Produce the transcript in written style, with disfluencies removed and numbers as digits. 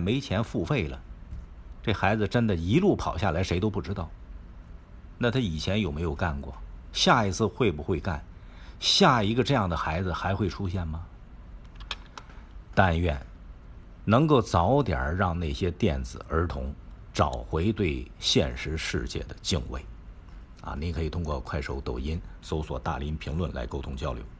没钱付费了，这孩子真的一路跑下来谁都不知道。那他以前有没有干过？下一次会不会干？下一个这样的孩子还会出现吗？但愿能够早点让那些电子儿童找回对现实世界的敬畏。您可以通过快手、抖音搜索大林评论来沟通交流。